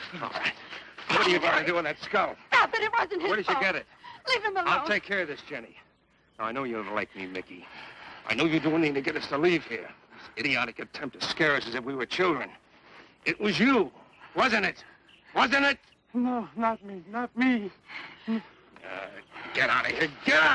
All right. What are you going to do with that skull? Stop it. It wasn't his Where did you fault. get it? Leave him alone. I'll take care of this, Jenny. Now, I know you don't like me, Mickey. I know you're doing anything to get us to leave here. This idiotic attempt to scare us as if we were children. It was you, wasn't it? Wasn't it? No, not me. Not me. Get out of here. Get out!